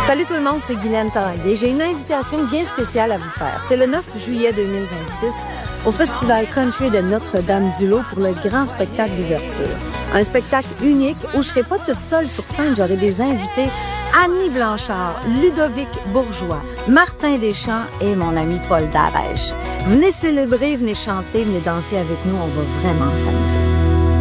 Salut tout le monde, c'est Guylaine Tanguay. J'ai une invitation bien spéciale à vous faire. C'est le 9 juillet 2026 au Festival Country de Notre-Dame-du-Lot pour le grand spectacle d'ouverture. Un spectacle unique où je serai pas toute seule sur scène. J'aurai des invités: Annie Blanchard, Ludovic Bourgeois, Martin Deschamps et mon ami Paul Darèche. Venez célébrer, venez chanter, venez danser avec nous. On va vraiment s'amuser.